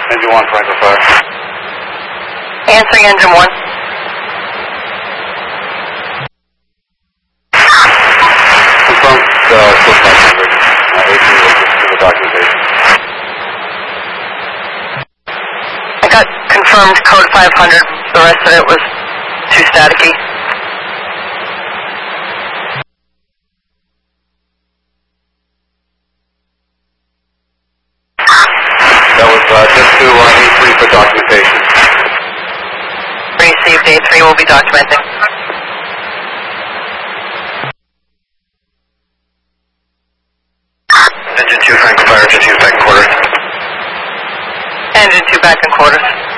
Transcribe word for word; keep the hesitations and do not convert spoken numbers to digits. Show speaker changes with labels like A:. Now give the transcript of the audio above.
A: Engine one, Franklin Fire.
B: Answering engine one.
A: Confirmed, uh, still five hundred. Uh, eighteen will just do the documentation.
B: I got confirmed code five hundred. The rest of it was too staticky.
A: That was uh, just to uh, A three for documentation.
B: Received. A three will be documenting.
A: Engine two, Franklin Fire, engine two, back in quarters.
B: Engine two back in quarters.